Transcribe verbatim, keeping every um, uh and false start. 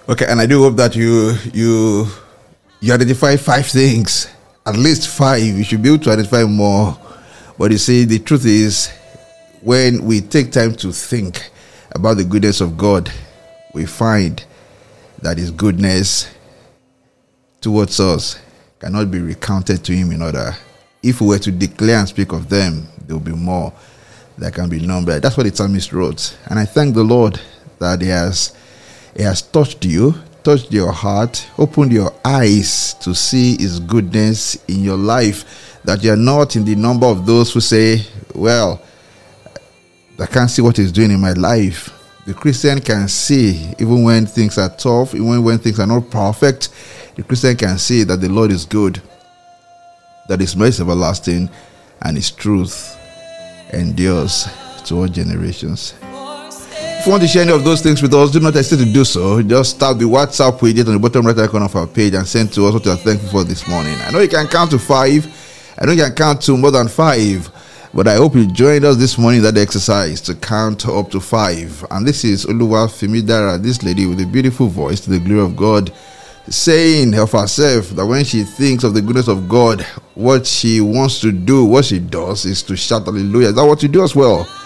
Okay, and I do hope that you you you identify five things, at least five. You should be able to identify more. But you see, the truth is, when we take time to think about the goodness of God, we find that His goodness towards us cannot be recounted to Him in order. If we were to declare and speak of them, there will be more that can be numbered. That's what the psalmist wrote. And I thank the Lord that He has He has touched you, touched your heart, opened your eyes to see His goodness in your life, that you are not in the number of those who say, well, I can't see what He's doing in my life. The Christian can see, even when things are tough, even when things are not perfect, the Christian can see that the Lord is good, that His mercy is everlasting, and His truth endures to all generations. If you want to share any of those things with us, do not hesitate to do so. Just tap the WhatsApp widget on the bottom right corner of our page and send to us what you are thankful for this morning. I know you can count to five. I know you can count to more than five. But I hope you joined us this morning in that exercise to count up to five. And this is Oluwa Femidara, this lady with a beautiful voice to the glory of God, saying of herself that when she thinks of the goodness of God, what she wants to do, what she does is to shout hallelujah. Is that what you do as well?